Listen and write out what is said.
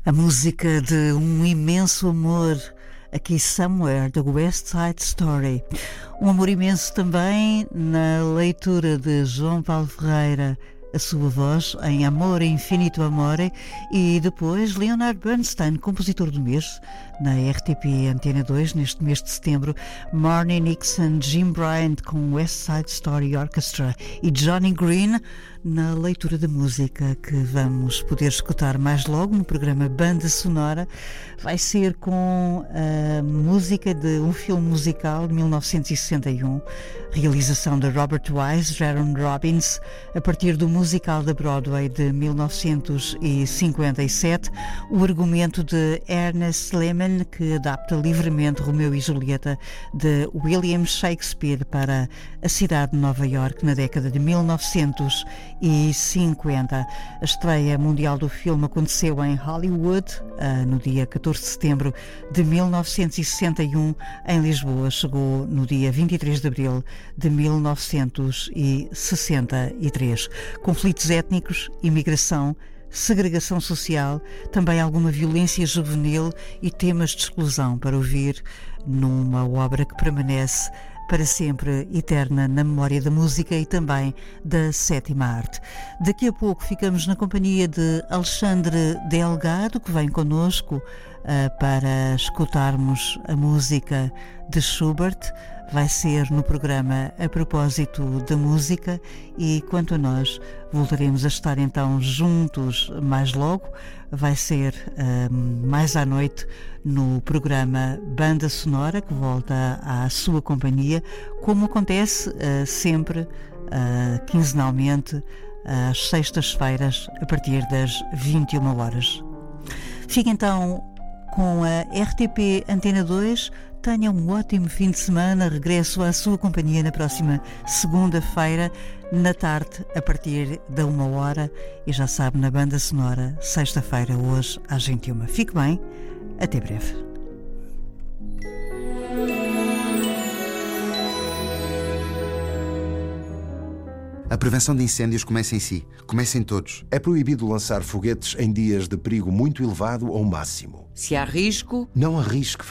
A música de um imenso amor, aqui Somewhere, da West Side Story. Um amor imenso também na leitura de João Paulo Ferreira, a sua voz em Amore Infinito Amore, e depois Leonard Bernstein, compositor do mês, na RTP Antena 2, neste mês de setembro, Marnie Nixon, Jim Bryant com West Side Story Orchestra e Johnny Green na leitura da música que vamos poder escutar mais logo no programa Banda Sonora. Vai ser com a música de um filme musical de 1961, realização de Robert Wise, Jaron Robbins, a partir do musical da Broadway de 1957, o argumento de Ernest Lehman, que adapta livremente Romeu e Julieta de William Shakespeare para a cidade de Nova Iorque na década de 1950. A estreia mundial do filme aconteceu em Hollywood no dia 14 de setembro de 1961. Em Lisboa chegou no dia 23 de abril de 1963. Conflitos étnicos, imigração, segregação social, também alguma violência juvenil e temas de exclusão para ouvir numa obra que permanece para sempre eterna na memória da música e também da sétima arte. Daqui a pouco ficamos na companhia de Alexandre Delgado, que vem connosco para escutarmos a música de Schubert. Vai ser no programa A Propósito da Música, e quanto a nós, voltaremos a estar então juntos mais logo. Vai ser mais à noite no programa Banda Sonora, que volta à sua companhia, como acontece sempre, quinzenalmente, às sextas-feiras, a partir das 21 horas. Fique então com a RTP Antena 2. Tenha um ótimo fim de semana. Regresso à sua companhia na próxima segunda-feira, na tarde, a partir da 1h. E já sabe, na Banda Sonora, sexta-feira, hoje, às 21h. Fique bem. Até breve. A prevenção de incêndios começa em si. Começa em todos. É proibido lançar foguetes em dias de perigo muito elevado ou máximo. Se há risco, não arrisque